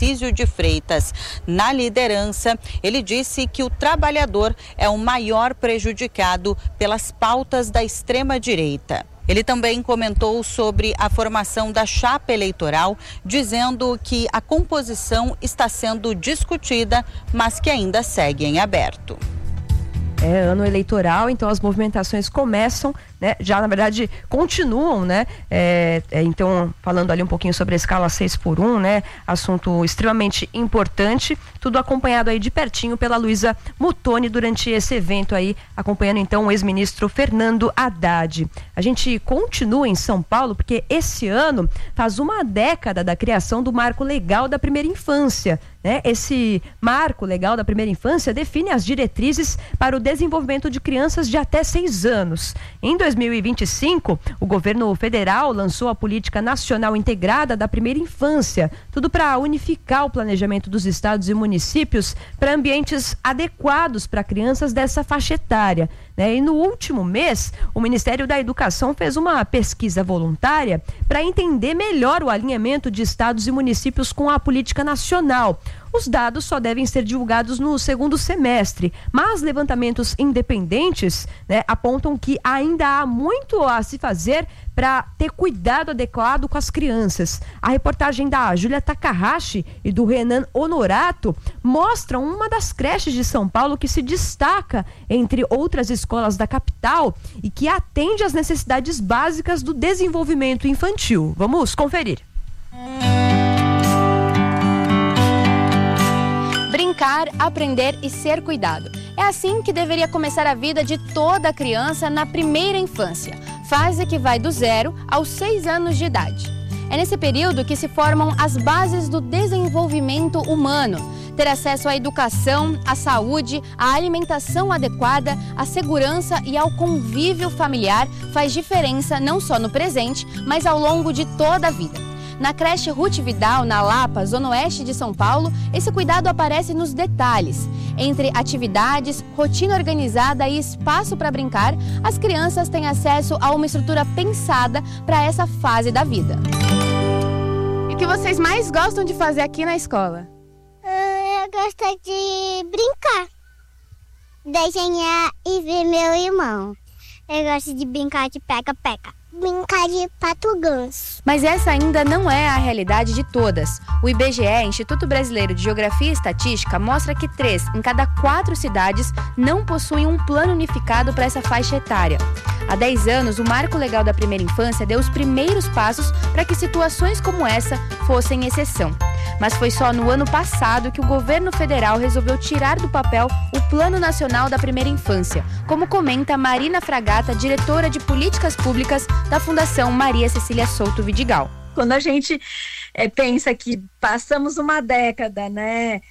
Tarcísio de Freitas na liderança, ele disse que o trabalhador é o maior prejudicado pelas pautas da extrema-direita. Ele também comentou sobre a formação da chapa eleitoral, dizendo que a composição está sendo discutida, mas que ainda segue em aberto. É ano eleitoral, então as movimentações começam, né? Já na verdade continuam, né? Então, falando ali um pouquinho sobre a escala 6x1, né? Assunto extremamente importante, tudo acompanhado aí de pertinho pela Luísa Muttoni durante esse evento aí, acompanhando então o ex-ministro Fernando Haddad. A gente continua em São Paulo porque esse ano faz uma década da criação do Marco Legal da Primeira Infância, né? Esse Marco Legal da Primeira Infância define as diretrizes para o desenvolvimento de crianças de até 6 anos. Em 2025, o governo federal lançou a Política Nacional Integrada da Primeira Infância, tudo para unificar o planejamento dos estados e municípios para ambientes adequados para crianças dessa faixa etária, né? E no último mês, o Ministério da Educação fez uma pesquisa voluntária para entender melhor o alinhamento de estados e municípios com a política nacional. Os dados só devem ser divulgados no segundo semestre, mas levantamentos independentes, né, apontam que ainda há muito a se fazer para ter cuidado adequado com as crianças. A reportagem da Júlia Takahashi e do Renan Honorato mostram uma das creches de São Paulo que se destaca entre outras escolas da capital e que atende às necessidades básicas do desenvolvimento infantil. Vamos conferir. Brincar, aprender e ser cuidado. É assim que deveria começar a vida de toda criança na primeira infância, fase que vai do 0 aos 6 anos de idade. É nesse período que se formam as bases do desenvolvimento humano. Ter acesso à educação, à saúde, à alimentação adequada, à segurança e ao convívio familiar faz diferença não só no presente, mas ao longo de toda a vida. Na creche Ruth Vidal, na Lapa, zona oeste de São Paulo, esse cuidado aparece nos detalhes. Entre atividades, rotina organizada e espaço para brincar, as crianças têm acesso a uma estrutura pensada para essa fase da vida. E o que vocês mais gostam de fazer aqui na escola? Eu gosto de brincar, desenhar e ver meu irmão. Eu gosto de brincar de pega-pega. Brincar de pato-ganso. Mas essa ainda não é a realidade de todas. O IBGE, Instituto Brasileiro de Geografia e Estatística, mostra que 3 em cada 4 cidades não possuem um plano unificado para essa faixa etária. Há 10 anos, o Marco Legal da Primeira Infância deu os primeiros passos para que situações como essa fossem exceção. Mas foi só no ano passado que o governo federal resolveu tirar do papel o Plano Nacional da Primeira Infância, como comenta Marina Fragata, diretora de Políticas Públicas da Fundação Maria Cecília Souto Vidigal. Quando a gente pensa que passamos uma década, né,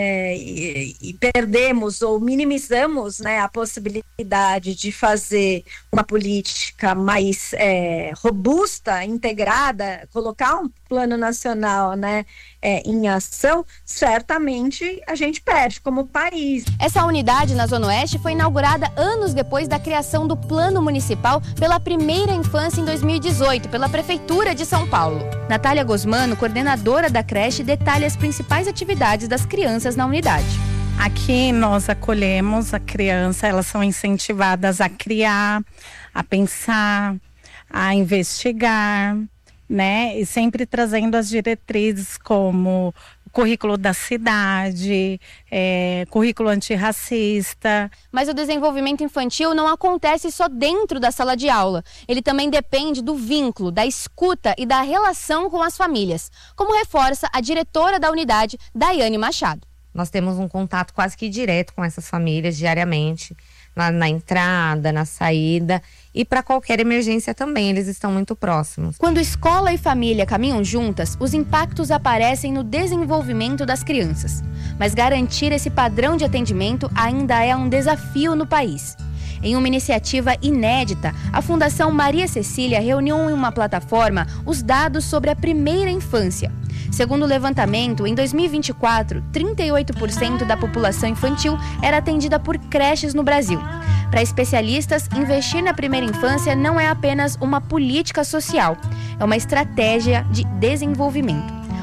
e perdemos ou minimizamos, né, a possibilidade de fazer uma política mais robusta, integrada, colocar um plano nacional, né, em ação, certamente a gente perde como país. Essa unidade na Zona Oeste foi inaugurada anos depois da criação do Plano Municipal pela Primeira Infância em 2018, pela Prefeitura de São Paulo. Natália Gosmano, coordenadora da creche, detalha as principais atividades das crianças na unidade. Aqui nós acolhemos a criança, elas são incentivadas a criar, a pensar, a investigar, né? E sempre trazendo as diretrizes como o currículo da cidade, currículo antirracista. Mas o desenvolvimento infantil não acontece só dentro da sala de aula. Ele também depende do vínculo, da escuta e da relação com as famílias, como reforça a diretora da unidade, Daiane Machado. Nós temos um contato quase que direto com essas famílias diariamente, na entrada, na saída e para qualquer emergência também, eles estão muito próximos. Quando escola e família caminham juntas, os impactos aparecem no desenvolvimento das crianças. Mas garantir esse padrão de atendimento ainda é um desafio no país. Em uma iniciativa inédita, a Fundação Maria Cecília reuniu em uma plataforma os dados sobre a primeira infância. Segundo o levantamento, em 2024, 38% da população infantil era atendida por creches no Brasil. Para especialistas, investir na primeira infância não é apenas uma política social, é uma estratégia de desenvolvimento.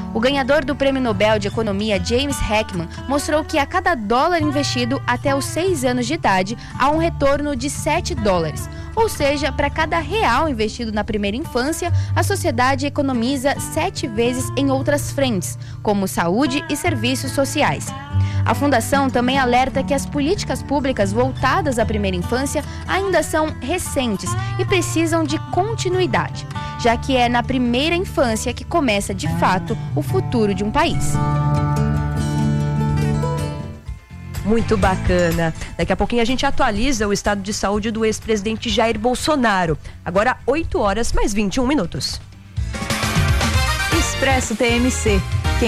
O ganhador do Prêmio Nobel de Economia, James Heckman, mostrou que a cada dólar investido até os 6 anos de idade, há um retorno de $7. Ou seja, para cada real investido na primeira infância, a sociedade economiza 7 vezes em outras frentes, como saúde e serviços sociais. A Fundação também alerta que as políticas públicas voltadas à primeira infância ainda são recentes e precisam de continuidade, já que é na primeira infância que começa, de fato, o futuro de um país. Muito bacana. Daqui a pouquinho a gente atualiza o estado de saúde do ex-presidente Jair Bolsonaro. Agora 8h mais 21 minutos. Expresso TMC.